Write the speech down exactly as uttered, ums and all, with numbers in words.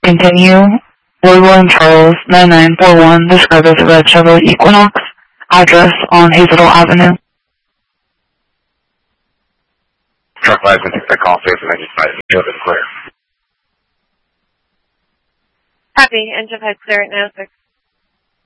Continue. Lloyd William Charles, nine nine four one, described as a red Chevrolet Equinox. Address on Hazelton Avenue. Truck license, take that call, face and engine side, field is clear. Copy, engine head clear at nine oh six.